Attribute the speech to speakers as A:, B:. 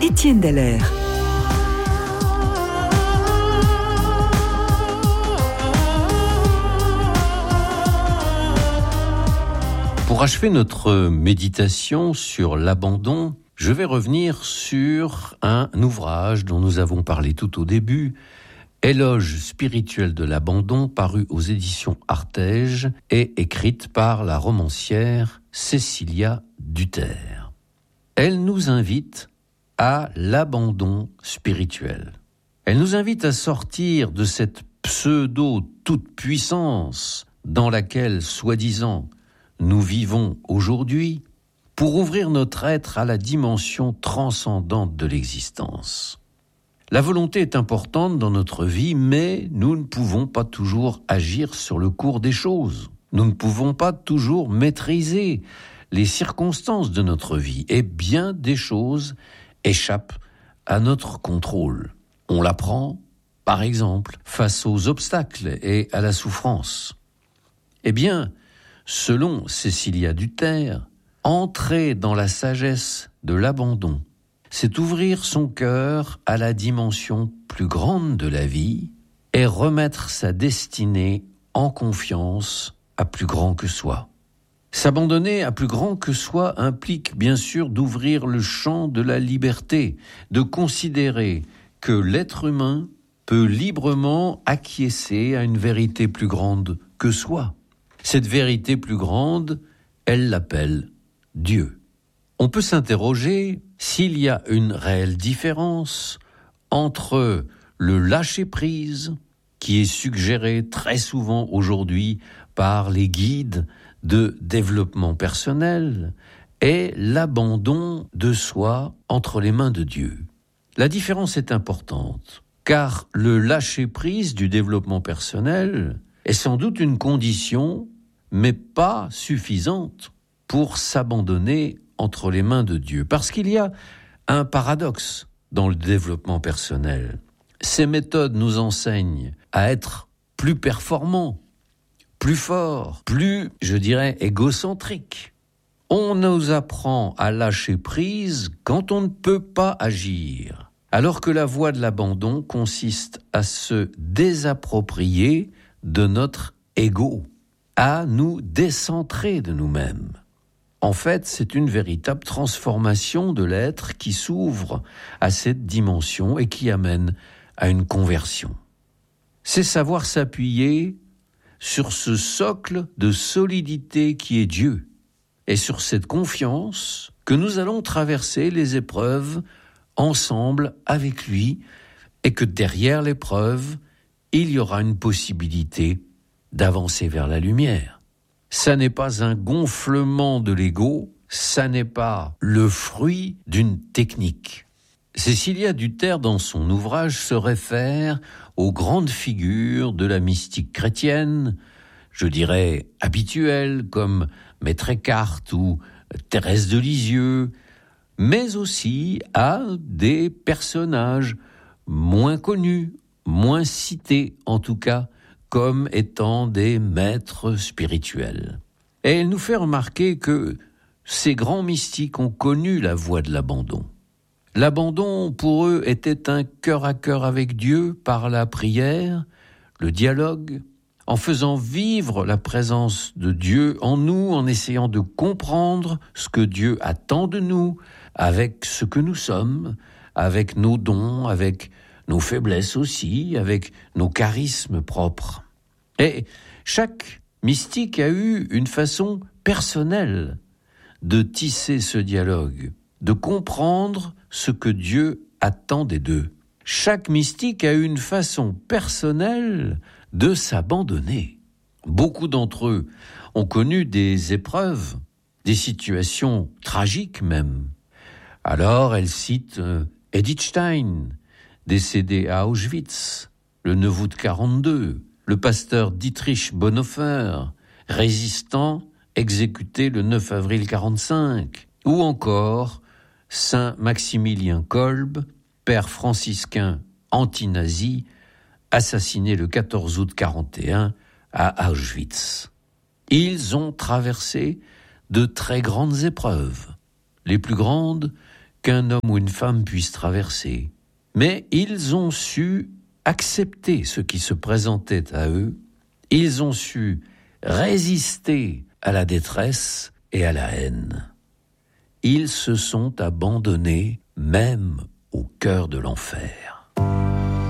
A: Étienne Dallaire.
B: Pour achever notre méditation sur l'abandon, je vais revenir sur un ouvrage dont nous avons parlé tout au début, Éloge spirituel de l'abandon, paru aux éditions Artege et écrite par la romancière Cécilia Duterre. Elle nous invite à l'abandon spirituel. Elle nous invite à sortir de cette pseudo-toute-puissance dans laquelle, soi-disant, nous vivons aujourd'hui pour ouvrir notre être à la dimension transcendante de l'existence. La volonté est importante dans notre vie, mais nous ne pouvons pas toujours agir sur le cours des choses. Nous ne pouvons pas toujours maîtriser les circonstances de notre vie et bien des choses échappent à notre contrôle. On l'apprend, par exemple, face aux obstacles et à la souffrance. Eh bien, selon Cécilia Duterre, entrer dans la sagesse de l'abandon, c'est ouvrir son cœur à la dimension plus grande de la vie et remettre sa destinée en confiance à plus grand que soi. S'abandonner à plus grand que soi implique bien sûr d'ouvrir le champ de la liberté, de considérer que l'être humain peut librement acquiescer à une vérité plus grande que soi. Cette vérité plus grande, elle l'appelle Dieu. On peut s'interroger s'il y a une réelle différence entre le lâcher-prise, qui est suggéré très souvent aujourd'hui par les guides de développement personnel, et l'abandon de soi entre les mains de Dieu. La différence est importante, car le lâcher-prise du développement personnel est sans doute une condition, mais pas suffisante pour s'abandonner entre les mains de Dieu. Parce qu'il y a un paradoxe dans le développement personnel. Ces méthodes nous enseignent à être plus performants, plus forts, plus, égocentriques. On nous apprend à lâcher prise quand on ne peut pas agir, alors que la voie de l'abandon consiste à se désapproprier de notre ego, à nous décentrer de nous-mêmes. En fait, c'est une véritable transformation de l'être qui s'ouvre à cette dimension et qui amène à une conversion. C'est savoir s'appuyer sur ce socle de solidité qui est Dieu, et sur cette confiance que nous allons traverser les épreuves ensemble avec lui, et que derrière l'épreuve, il y aura une possibilité d'avancer vers la lumière. Ça n'est pas un gonflement de l'ego, ça n'est pas le fruit d'une technique. Cécilia Duterre, dans son ouvrage, se réfère aux grandes figures de la mystique chrétienne, habituelles, comme Maître Eckhart ou Thérèse de Lisieux, mais aussi à des personnages moins connus, moins cités en tout cas, comme étant des maîtres spirituels. Et elle nous fait remarquer que ces grands mystiques ont connu la voie de l'abandon. L'abandon, pour eux, était un cœur à cœur avec Dieu par la prière, le dialogue, en faisant vivre la présence de Dieu en nous, en essayant de comprendre ce que Dieu attend de nous, avec ce que nous sommes, avec nos dons, avec nos faiblesses aussi, avec nos charismes propres. Et chaque mystique a eu une façon personnelle de tisser ce dialogue, de comprendre ce que Dieu attend des deux. Chaque mystique a eu une façon personnelle de s'abandonner. Beaucoup d'entre eux ont connu des épreuves, des situations tragiques même. Alors elle cite Edith Stein, décédé à Auschwitz le 9 août 1942, le pasteur Dietrich Bonhoeffer, résistant, exécuté le 9 avril 1945, ou encore Saint Maximilien Kolbe, père franciscain anti-nazi, assassiné le 14 août 1941 à Auschwitz. Ils ont traversé de très grandes épreuves, les plus grandes qu'un homme ou une femme puisse traverser. Mais ils ont su accepter ce qui se présentait à eux, ils ont su résister à la détresse et à la haine. Ils se sont abandonnés même au cœur de l'enfer.